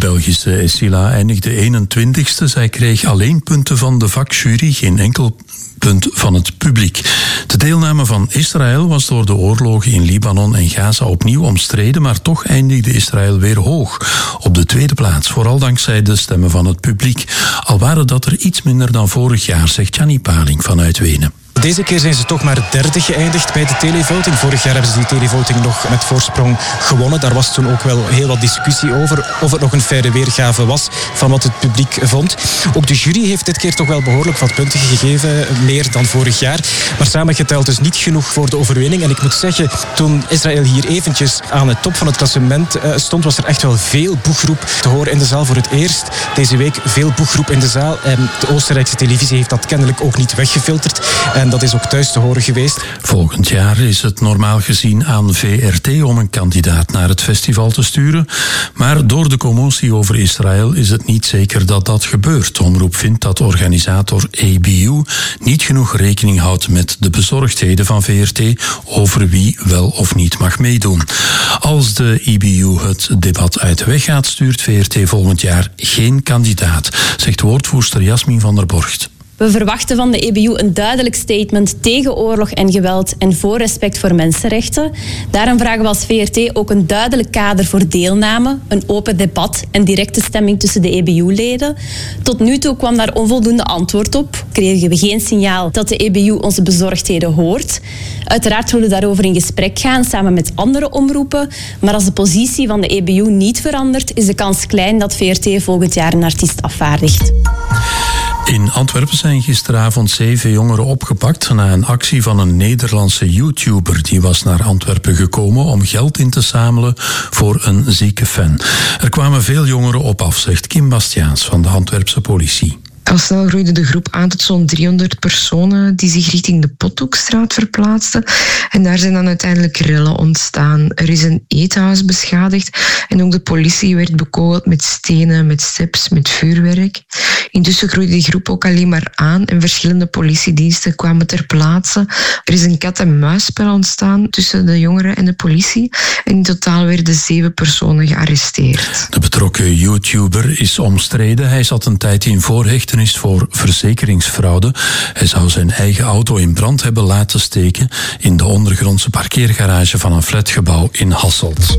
Belgische Essila eindigde 21ste. Zij kreeg alleen punten van de vakjury, geen enkel punt van het publiek. De deelname van Israël was door de oorlogen in Libanon en Gaza opnieuw omstreden, maar toch eindigde Israël weer hoog op de tweede plaats, vooral dankzij de stemmen van het publiek. Al waren dat er iets minder dan vorig jaar, zegt Gianni Paling vanuit Wenen. Deze keer zijn ze toch maar derde geëindigd bij de televoting. Vorig jaar hebben ze die televoting nog met voorsprong gewonnen. Daar was toen ook wel heel wat discussie over of het nog een faire weergave was van wat het publiek vond. Ook de jury heeft dit keer toch wel behoorlijk wat punten gegeven, meer dan vorig jaar. Maar samengeteld dus niet genoeg voor de overwinning. En ik moet zeggen, toen Israël hier eventjes aan de top van het klassement stond, was er echt wel veel boegroep te horen in de zaal. Voor het eerst deze week veel boegroep in de zaal. De Oostenrijkse televisie heeft dat kennelijk ook niet weggefilterd. En dat is ook thuis te horen geweest. Volgend jaar is het normaal gezien aan VRT om een kandidaat naar het festival te sturen. Maar door de commotie over Israël is het niet zeker dat dat gebeurt. Omroep vindt dat organisator ABU niet genoeg rekening houdt met de bezorgdheden van VRT over wie wel of niet mag meedoen. Als de ABU het debat uit de weg gaat, stuurt VRT volgend jaar geen kandidaat, zegt woordvoerster Jasmin van der Borgt. We verwachten van de EBU een duidelijk statement tegen oorlog en geweld en voor respect voor mensenrechten. Daarom vragen we als VRT ook een duidelijk kader voor deelname, een open debat en directe stemming tussen de EBU-leden. Tot nu toe kwam daar onvoldoende antwoord op. Kregen we geen signaal dat de EBU onze bezorgdheden hoort. Uiteraard zullen we daarover in gesprek gaan samen met andere omroepen. Maar als de positie van de EBU niet verandert, is de kans klein dat VRT volgend jaar een artiest afvaardigt. In Antwerpen zijn gisteravond 7 jongeren opgepakt na een actie van een Nederlandse YouTuber. Die was naar Antwerpen gekomen om geld in te zamelen voor een zieke fan. Er kwamen veel jongeren op af, zegt Kim Bastiaans van de Antwerpse politie. Al snel groeide de groep aan tot zo'n 300 personen die zich richting de Pothoekstraat verplaatsten. En daar zijn dan uiteindelijk rellen ontstaan. Er is een eethuis beschadigd en ook de politie werd bekogeld met stenen, met steps, met vuurwerk. Intussen groeide die groep ook alleen maar aan en verschillende politiediensten kwamen ter plaatse. Er is een kat-en-muisspel ontstaan tussen de jongeren en de politie. En in totaal werden 7 personen gearresteerd. De betrokken YouTuber is omstreden. Hij zat een tijd in voorhechtenis voor verzekeringsfraude. Hij zou zijn eigen auto in brand hebben laten steken in de ondergrondse parkeergarage van een flatgebouw in Hasselt.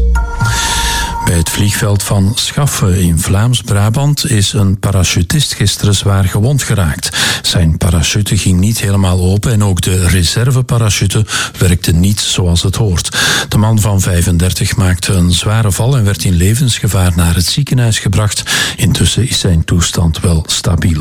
Bij het vliegveld van Schaffen in Vlaams-Brabant is een parachutist gisteren zwaar gewond geraakt. Zijn parachute ging niet helemaal open en ook de reserveparachute werkte niet zoals het hoort. De man van 35 maakte een zware val en werd in levensgevaar naar het ziekenhuis gebracht. Intussen is zijn toestand wel stabiel.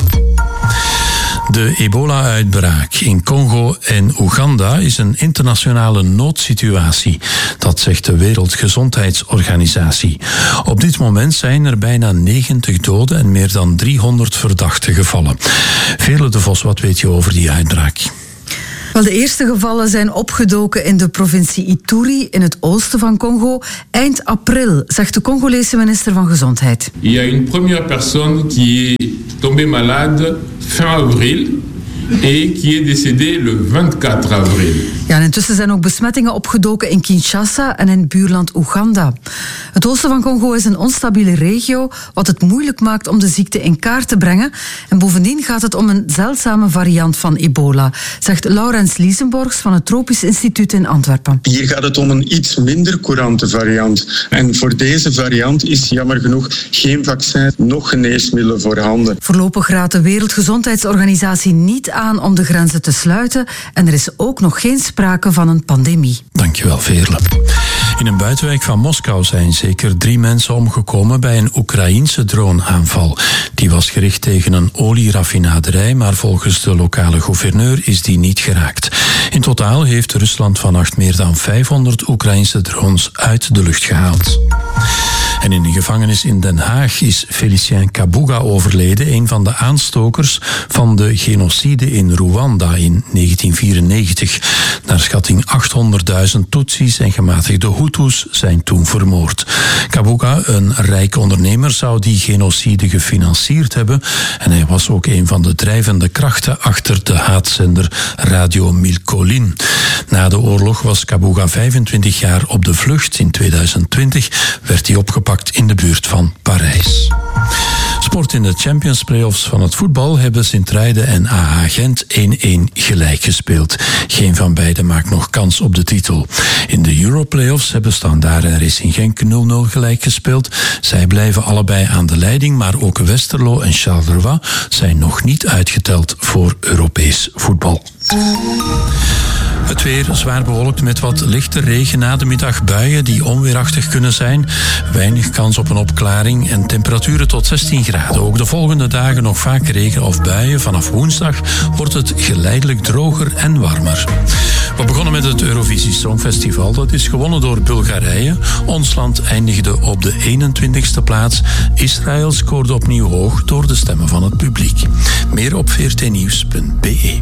De ebola-uitbraak in Congo en Oeganda is een internationale noodsituatie. Dat zegt de Wereldgezondheidsorganisatie. Op dit moment zijn er bijna 90 doden en meer dan 300 verdachten gevallen. Veerle de Vos, wat weet je over die uitbraak? Wel, de eerste gevallen zijn opgedoken in de provincie Ituri in het oosten van Congo eind april, zegt de Congolese minister van Gezondheid. Il y a une première personne qui est tombée malade fin avril et qui est décédée le 24 avril. Ja, en intussen zijn ook besmettingen opgedoken in Kinshasa en in buurland Oeganda. Het oosten van Congo is een onstabiele regio, wat het moeilijk maakt om de ziekte in kaart te brengen. En bovendien gaat het om een zeldzame variant van ebola, zegt Laurens Liesenborgs van het Tropisch Instituut in Antwerpen. Hier gaat het om een iets minder courante variant. En voor deze variant is jammer genoeg geen vaccin, nog geneesmiddelen voorhanden. Voorlopig raadt de Wereldgezondheidsorganisatie niet aan om de grenzen te sluiten en er is ook nog geen sprake van een pandemie. Dankjewel, Veerle. In een buitenwijk van Moskou zijn zeker 3 mensen omgekomen bij een Oekraïense droneaanval. Die was gericht tegen een olieraffinaderij, maar volgens de lokale gouverneur is die niet geraakt. In totaal heeft Rusland vannacht meer dan 500 Oekraïense drones uit de lucht gehaald. En in een gevangenis in Den Haag is Félicien Kabuga overleden, een van de aanstokers van de genocide in Rwanda in 1994. Naar schatting 800.000 Tutsis en gematigde Hutus zijn toen vermoord. Kabuga, een rijke ondernemer, zou die genocide gefinancierd hebben en hij was ook een van de drijvende krachten achter de haatzender Radio Milkolin. Na de oorlog was Kabuga 25 jaar op de vlucht. In 2020 werd hij opgepakt in de buurt van Parijs. Sport in de Champions Playoffs van het voetbal hebben Sint-Truiden en AA Gent 1-1 gelijk gespeeld. Geen van beiden maakt nog kans op de titel. In de Euro-playoffs hebben Standaard en Racing Genk 0-0 gelijk gespeeld. Zij blijven allebei aan de leiding, maar ook Westerlo en Charleroi zijn nog niet uitgeteld voor Europees voetbal. Het weer zwaar bewolkt met wat lichte regen, na de middag buien die onweerachtig kunnen zijn. Weinig kans op een opklaring en temperaturen tot 16 graden. Ook de volgende dagen nog vaak regen of buien. Vanaf woensdag wordt het geleidelijk droger en warmer. We begonnen met het Eurovisie Songfestival. Dat is gewonnen door Bulgarije. Ons land eindigde op de 21ste plaats. Israël scoorde opnieuw hoog door de stemmen van het publiek. Meer op vrtnieuws.be.